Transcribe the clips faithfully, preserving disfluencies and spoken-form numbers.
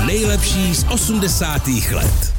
nejlepší z osmdesátých let.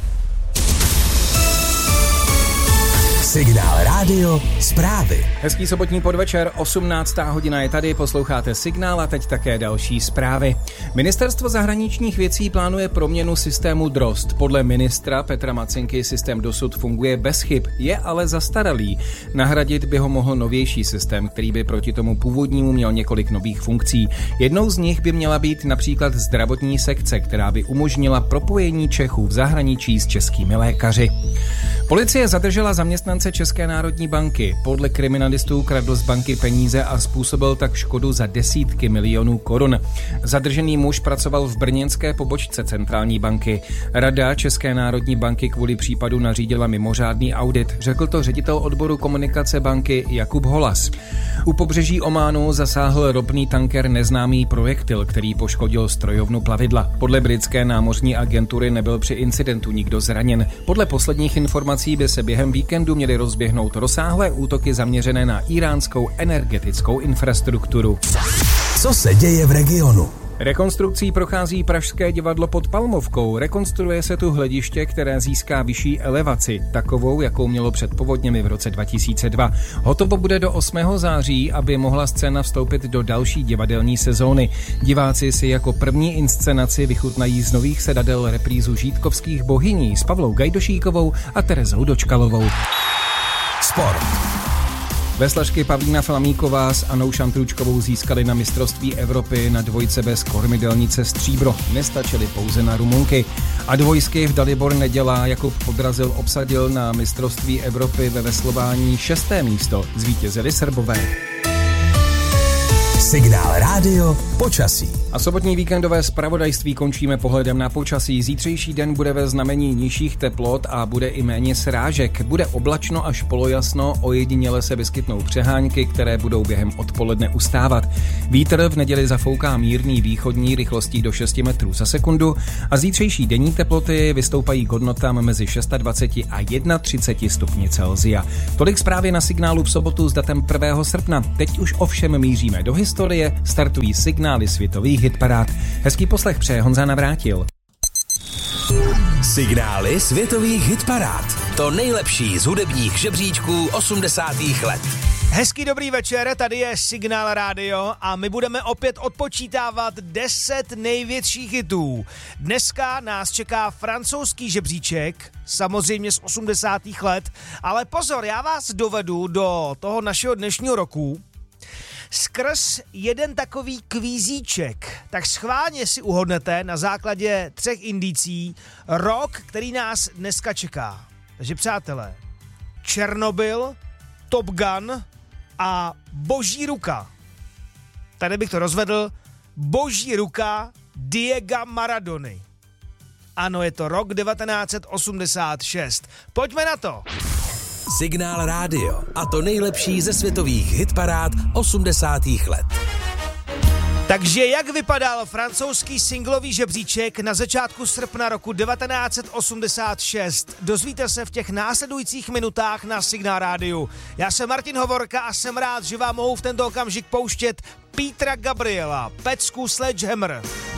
Signál Rádio zprávy. Hezký sobotní podvečer, osmnáctá hodina je tady, posloucháte Signál a teď také další zprávy. Ministerstvo zahraničních věcí plánuje proměnu systému Drozd. Podle ministra Petra Macinky systém dosud funguje bez chyb, je ale zastaralý. Nahradit by ho mohl novější systém, který by proti tomu původnímu měl několik nových funkcí. Jednou z nich by měla být například zdravotní sekce, která by umožnila propojení Čechů v zahraničí s českými lékaři. Policie zadržela zaměstnance České národní banky. Podle kriminalistů kradl z banky peníze a způsobil tak škodu za desítky milionů korun. Zadržený muž pracoval v brněnské pobočce centrální banky. Rada České národní banky kvůli případu nařídila mimořádný audit, řekl to ředitel odboru komunikace banky Jakub Holas. U pobřeží Ománu zasáhl ropný tanker neznámý projektil, který poškodil strojovnu plavidla. Podle britské námořní agentury nebyl při incidentu nikdo zraněn. Podle posledních informací by se během víkendu měly rozběhnout rozsáhlé útoky zaměřené na iránskou energetickou infrastrukturu. Co se děje v regionu? Rekonstrukcí prochází Pražské divadlo pod Palmovkou. Rekonstruuje se tu hlediště, které získá vyšší elevaci, takovou, jakou mělo před povodněmi v roce dva tisíce dva. Hotovo bude do osmého září, aby mohla scéna vstoupit do další divadelní sezóny. Diváci si jako první inscenaci vychutnají z nových sedadel reprízu Žítkovských bohyní s Pavlou Gajdošíkovou a Terezou Dočkalovou. Sport. Veslařky Pavlína Flamíková s Anou Šantručkovou získali na mistrovství Evropy na dvojce bez kormidelnice stříbro. Nestačily pouze na Rumunky. A dvojsky v Dalibor Neděla Jakub Podrazil obsadil na mistrovství Evropy ve veslování šesté místo. Zvítězili Srbové. Signál Rádio počasí. A sobotní víkendové zpravodajství končíme pohledem na počasí. Zítřejší den bude ve znamení nižších teplot a bude i méně srážek. Bude oblačno až polojasno, ojediněle se vyskytnou přehánky, které budou během odpoledne ustávat. Vítr v neděli zafouká mírný východní rychlostí do šesti metrů za sekundu a zítřejší denní teploty vystoupají k hodnotám mezi dvacet šest a třicet jedna stupni Celsia. Tolik zprávy na Signálu v sobotu s datem prvního srpna. Teď už ovšem míříme do historie, startují signály světových hitparád. Hezký poslech přeje Honza Navrátil. Signály světových hitparád. To nejlepší z hudebních žebříčků osmdesátých let. Hezký dobrý večer, tady je Signál Rádio a my budeme opět odpočítávat deset největších hitů. Dneska nás čeká francouzský žebříček, samozřejmě z osmdesátých let, ale pozor, já vás dovedu do toho našeho dnešního roku skrz jeden takový kvízíček. Tak schválně si uhodnete na základě třech indicí rok, který nás dneska čeká. Takže přátelé, Černobyl, Top Gun a Boží ruka. Tady bych to rozvedl. Boží ruka Diega Maradony. Ano, je to rok devatenáct set osmdesát šest. Pojďme na to. Signál Rádio. A to nejlepší ze světových hitparád osmdesátých let. Takže jak vypadal francouzský singlový žebříček na začátku srpna roku devatenáct set osmdesát šest? Dozvíte se v těch následujících minutách na Signál Rádiu. Já jsem Martin Hovorka a jsem rád, že vám mohu v tento okamžik pouštět Petra Gabriela, pecku Sledgehammer.